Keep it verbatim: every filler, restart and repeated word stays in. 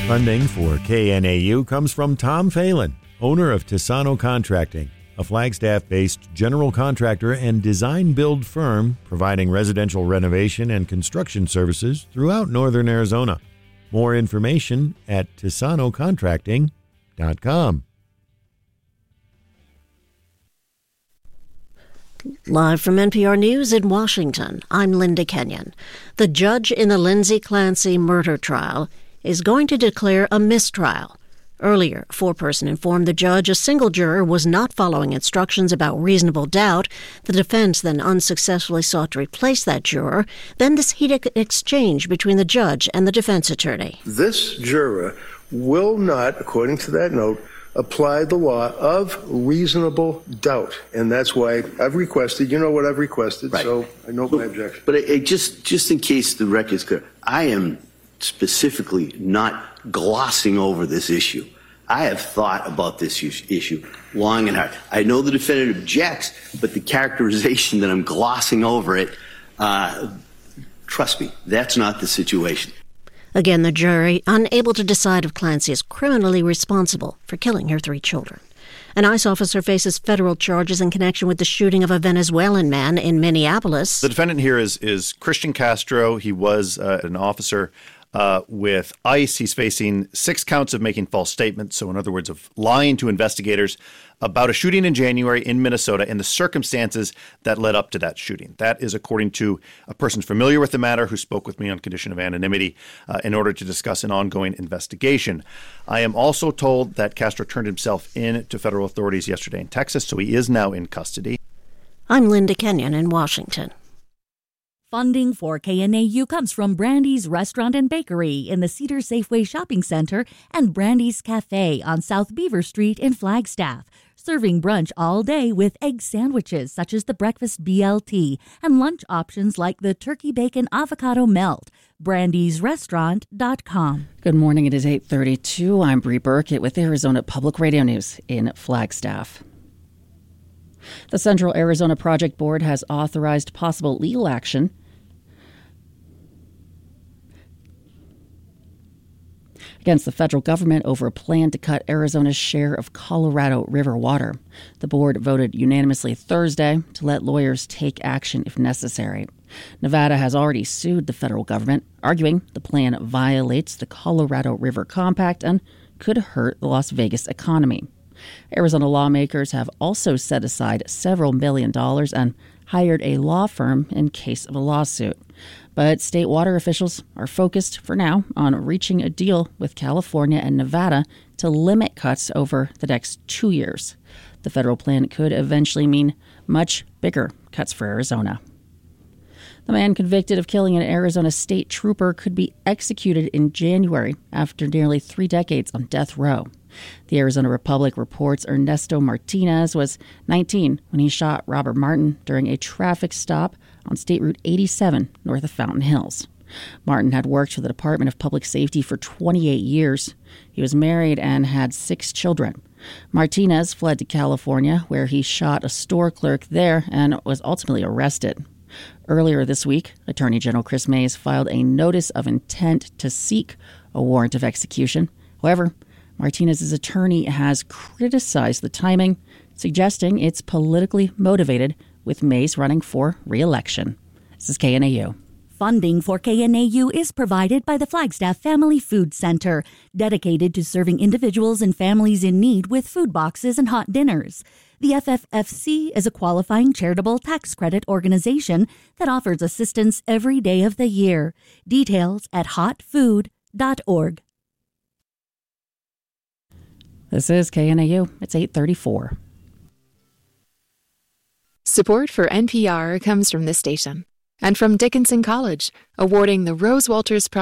Funding for K N A U comes from Tom Phelan, owner of Tisano Contracting, a Flagstaff-based general contractor and design-build firm providing residential renovation and construction services throughout northern Arizona. More information at tisano contracting dot com. Live from N P R News in Washington, I'm Linda Kenyon. The judge in the Lindsay Clancy murder trial is going to declare a mistrial. Earlier, a foreperson informed the judge a single juror was not following instructions about reasonable doubt. The defense then unsuccessfully sought to replace that juror. Then this heated exchange between the judge and the defense attorney. This juror will not, according to that note, apply the law of reasonable doubt. And that's why I've requested, you know what I've requested, right. So I know my objection. But it, it just, just in case the record is clear, I am specifically not glossing over this issue. I have thought about this issue long and hard. I know the defendant objects, but the characterization that I'm glossing over it, uh, trust me, that's not the situation. Again, the jury unable to decide if Clancy is criminally responsible for killing her three children. An ICE officer faces federal charges in connection with the shooting of a Venezuelan man in Minneapolis. The defendant here is, is Christian Castro. He was uh, an officer Uh, with ICE. He's facing six counts of making false statements. So in other words, of lying to investigators about a shooting in January in Minnesota and the circumstances that led up to that shooting. That is according to a person familiar with the matter who spoke with me on condition of anonymity uh, in order to discuss an ongoing investigation. I am also told that Castro turned himself in to federal authorities yesterday in Texas, so he is now in custody. I'm Linda Kenyon in Washington. Funding for K N A U comes from Brandy's Restaurant and Bakery in the Cedar Safeway Shopping Center and Brandy's Cafe on South Beaver Street in Flagstaff, serving brunch all day with egg sandwiches such as the breakfast B L T and lunch options like the turkey bacon avocado melt. Brandy's Restaurant dot com. Good morning. It is eight thirty-two. I'm Bree Burkett with Arizona Public Radio News in Flagstaff. The Central Arizona Project Board has authorized possible legal action against the federal government over a plan to cut Arizona's share of Colorado River water. The board voted unanimously Thursday to let lawyers take action if necessary. Nevada has already sued the federal government, arguing the plan violates the Colorado River Compact and could hurt the Las Vegas economy. Arizona lawmakers have also set aside several million dollars and hired a law firm in case of a lawsuit. But state water officials are focused for now on reaching a deal with California and Nevada to limit cuts over the next two years. The federal plan could eventually mean much bigger cuts for Arizona. The man convicted of killing an Arizona state trooper could be executed in January after nearly three decades on death row. The Arizona Republic reports Ernesto Martinez was nineteen when he shot Robert Martin during a traffic stop on State Route eighty-seven north of Fountain Hills. Martin had worked for the Department of Public Safety for twenty-eight years. He was married and had six children. Martinez fled to California, where he shot a store clerk there and was ultimately arrested. Earlier this week, Attorney General Chris Mays filed a notice of intent to seek a warrant of execution. However, Martinez's attorney has criticized the timing, suggesting it's politically motivated, with Mays running for re-election. This is K N A U. Funding for K N A U is provided by the Flagstaff Family Food Center, dedicated to serving individuals and families in need with food boxes and hot dinners. The F F F C is a qualifying charitable tax credit organization that offers assistance every day of the year. Details at hot food dot org. This is K N A U. It's eight thirty-four. Support for N P R comes from this station and from Dickinson College, awarding the Rose Walters Prize